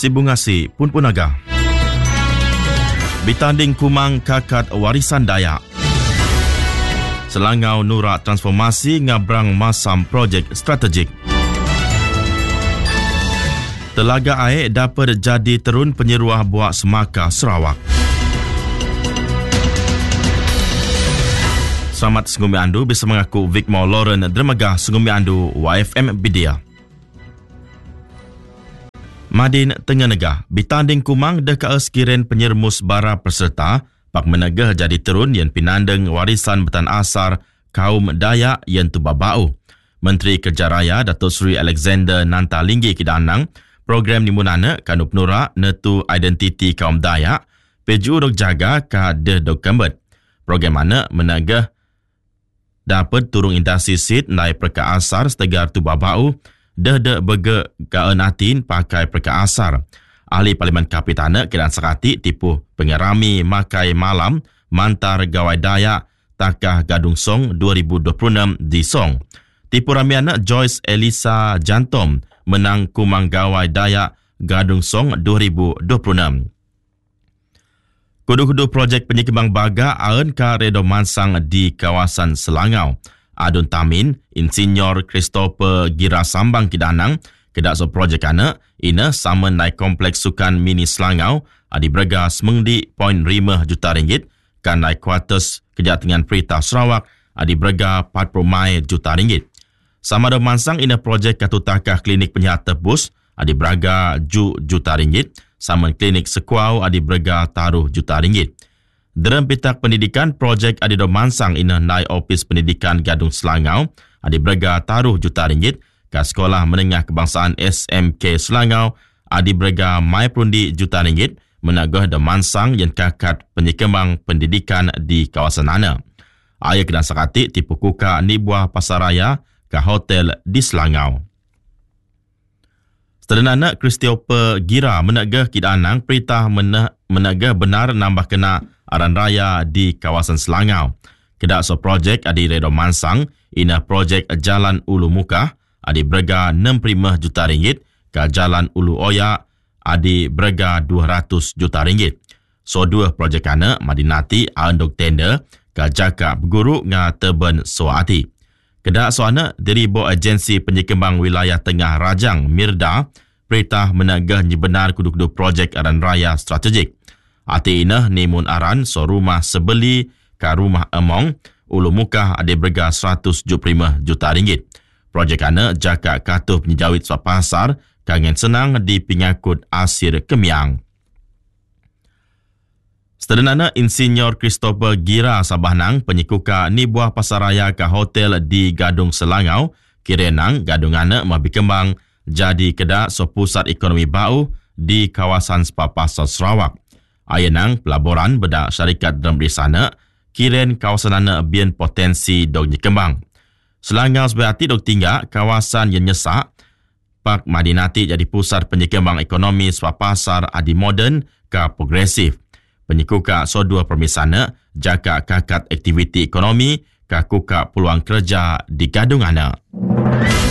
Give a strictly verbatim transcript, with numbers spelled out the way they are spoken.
Sibungasi pun punaga. Bitanding kumang kakat warisan Dayak. Selangau Nura transformasi ngabrang masam projek strategik. Telaga air dapat jadi terun penyeruah buat semaka Sarawak. Selamat Sengumi Andu bisa mengaku Vicmore Lauren Dermaga Sengumi Andu Y F M Bidia. Madin Tengah Negah bitanding kumang dekat sekiren penyermus bara peserta pak menegah jadi terun yang pinandeng warisan betan asar kaum Dayak yang tubabau. Menteri Kerja Raya Datuk Seri Alexander Nantalinggi Kidanang program nimunana kanup nura netu identiti kaum Dayak peju dok jaga ka de dok kembet. Program mana menegah dapat turung indasi sit nai perka asar setegar tubabau dah dah bega kaan atin pakai perka asar. Ahli Parlimen Kapitana Kedan Sekati tipu pengerami makai malam mantar gawai Dayak Takah Gadung Song dua ribu dua puluh enam di Song. Tipu ramiana Joyce Elisa Jantom menang kumang gawai Dayak Gadung Song dua ribu dua puluh enam. Kudu-kudu projek penyekembang baga aen ka redo mansang di kawasan Selangau. Adun Tamin, Insinyur Christopher Gira Sambang Kidanang, kedak so projek ana, ina sama naik kompleks sukan mini Selangau, adi bergas mengdi poin lima juta ringgit, kan naik kuartus Kejatingan Perintah Sarawak, adi berga empat puluh juta ringgit. Sama ada mansang ina projek katutakah klinik penyihat tebus, adi berga ju juta ringgit, sama klinik sekuau adi berga taruh juta ringgit. Dalam pitak pendidikan, projek adi do mansang ina naik ofis pendidikan Gadung Selangau, adi berga taruh juta ringgit, ke Sekolah Menengah Kebangsaan S M K Selangau, adi berga mai perundi juta ringgit, menagah do mansang yang kakat penyekembang pendidikan di kawasan ana. Ayah Kedan Sekati tipu kuka ni buah pasaraya ke hotel di Selangau. Seterusnya Christopher Gira menagah Kidanang perintah menagah benar nambah kena aran raya di kawasan Selangau. Kedak so projek adi redo mansang, ina projek Jalan Ulu Mukah, adi berga enam puluh lima juta ringgit, ke Jalan Ulu Oya, adi berga dua ratus juta ringgit. So dua projek ana madinati andok tender, ke jaka berguru nga Teben Soati. Kedak so ana diribo agensi penyekembang wilayah Tengah Rajang Mirda, perintah menagah nyebenar kudu-kudu projek aran raya strategik. Ati inah nimun aran so rumah sebeli ka rumah emong, Ulu Mukah ada berga seratus tujuh puluh lima juta ringgit. Projek ana jaka katuh penyejawit swap pasar kangen senang di pengakut Asir Kemiang. Seterusnya Insinyur Christopher Gira Sabahnang penyikuka ni buah pasaraya ka hotel di Gadung Selangau, kirenang Gadung ana mabi kembang jadi kedak so pusat ekonomi bau di kawasan Spa Pasar Sarawak. Ayenang pelaburan bedak syarikat dalam di sana, kiren kawasan ana bian potensi dog kembang. Selangau seberarti dog tinggal kawasan yang nyesak, Pak Madinati jadi pusat penyekembang ekonomi Spa Pasar adi moden ke progresif. Penyikuka so dua permisana, jaka kakat aktiviti ekonomi, ke kuka peluang kerja di Gadung ana.